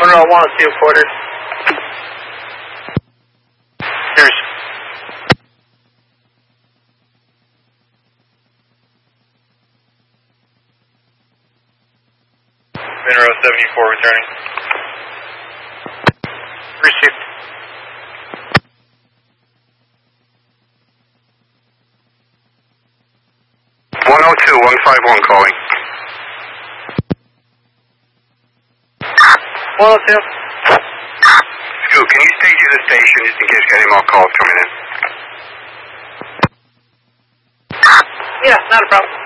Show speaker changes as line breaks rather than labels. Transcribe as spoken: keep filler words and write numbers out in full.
Monroe one oh two quarters.
Here's. Monroe seventy-four returning.
Received.
one oh two, one five one calling.
one oh two.
Scoot, can you stay to the station just in case you got any more calls coming in?
Yeah, not a problem.